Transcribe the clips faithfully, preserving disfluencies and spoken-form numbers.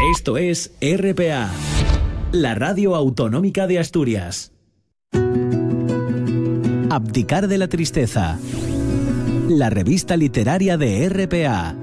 Esto es R P A, la radio autonómica de Asturias. Abdicar de la tristeza, la revista literaria de R P A.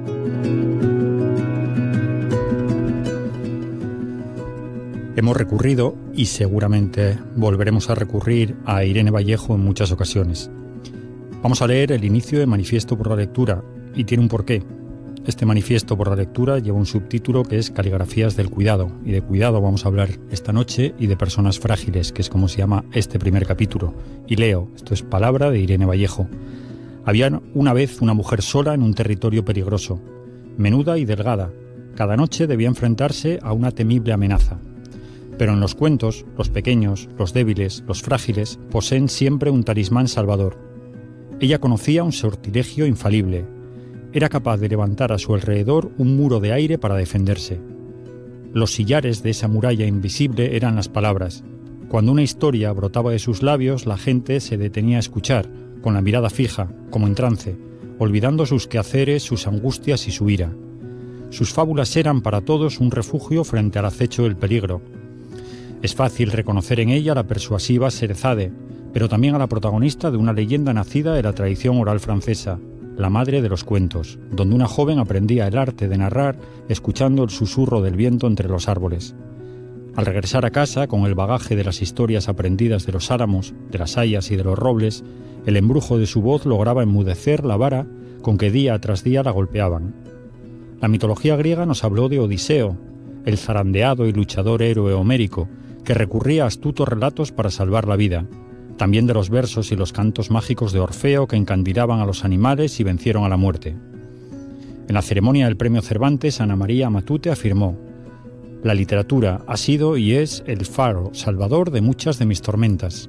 Hemos recurrido, y seguramente volveremos a recurrir, a Irene Vallejo en muchas ocasiones. Vamos a leer el inicio de Manifiesto por la Lectura, y tiene un porqué. Este Manifiesto por la Lectura lleva un subtítulo que es Caligrafías del Cuidado, y de cuidado vamos a hablar esta noche, y de personas frágiles, que es como se llama este primer capítulo. Y leo, esto es palabra de Irene Vallejo. Había una vez una mujer sola en un territorio peligroso, menuda y delgada. Cada noche debía enfrentarse a una temible amenaza. Pero en los cuentos, los pequeños, los débiles, los frágiles, poseen siempre un talismán salvador. Ella conocía un sortilegio infalible. Era capaz de levantar a su alrededor un muro de aire para defenderse. Los sillares de esa muralla invisible eran las palabras. Cuando una historia brotaba de sus labios, la gente se detenía a escuchar, con la mirada fija, como en trance, olvidando sus quehaceres, sus angustias y su ira. Sus fábulas eran para todos un refugio frente al acecho del peligro. Es fácil reconocer en ella a la persuasiva Sherazade, pero también a la protagonista de una leyenda nacida de la tradición oral francesa, la madre de los cuentos, donde una joven aprendía el arte de narrar escuchando el susurro del viento entre los árboles. Al regresar a casa, con el bagaje de las historias aprendidas de los álamos, de las hayas y de los robles, el embrujo de su voz lograba enmudecer la vara con que día tras día la golpeaban. La mitología griega nos habló de Odiseo, el zarandeado y luchador héroe homérico, que recurría a astutos relatos para salvar la vida, también de los versos y los cantos mágicos de Orfeo que encandilaban a los animales y vencieron a la muerte. En la ceremonia del Premio Cervantes, Ana María Matute afirmó: «La literatura ha sido y es el faro salvador de muchas de mis tormentas».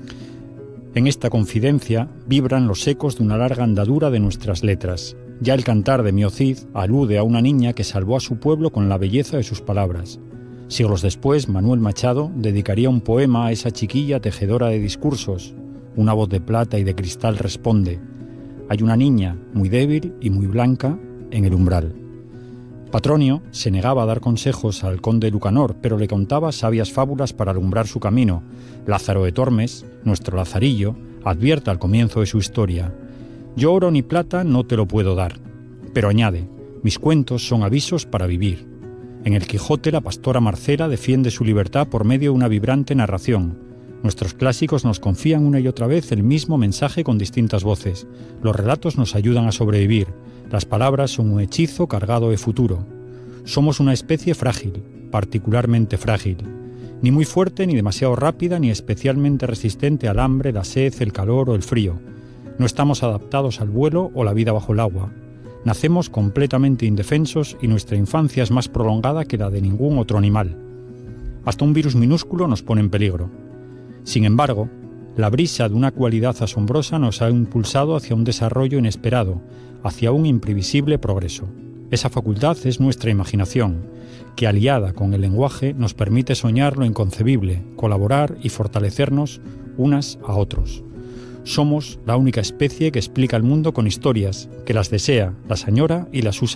En esta confidencia vibran los ecos de una larga andadura de nuestras letras. Ya el cantar de Mio Cid alude a una niña que salvó a su pueblo con la belleza de sus palabras. Siglos después, Manuel Machado dedicaría un poema a esa chiquilla tejedora de discursos. Una voz de plata y de cristal responde: «Hay una niña muy débil y muy blanca en el umbral». Patronio se negaba a dar consejos al conde Lucanor, pero le contaba sabias fábulas para alumbrar su camino. Lázaro de Tormes, nuestro Lazarillo, advierte al comienzo de su historia: «Yo oro ni plata no te lo puedo dar». Pero añade: «Mis cuentos son avisos para vivir». En el Quijote, la pastora Marcela defiende su libertad por medio de una vibrante narración. Nuestros clásicos nos confían una y otra vez el mismo mensaje con distintas voces. Los relatos nos ayudan a sobrevivir. Las palabras son un hechizo cargado de futuro. Somos una especie frágil, particularmente frágil. Ni muy fuerte, ni demasiado rápida, ni especialmente resistente al hambre, la sed, el calor o el frío. No estamos adaptados al vuelo o la vida bajo el agua. Nacemos completamente indefensos y nuestra infancia es más prolongada que la de ningún otro animal. Hasta un virus minúsculo nos pone en peligro. Sin embargo, la brisa de una cualidad asombrosa nos ha impulsado hacia un desarrollo inesperado, hacia un imprevisible progreso. Esa facultad es nuestra imaginación, que aliada con el lenguaje nos permite soñar lo inconcebible, colaborar y fortalecernos unas a otros. Somos la única especie que explica el mundo con historias, que las desea, las añora y las usa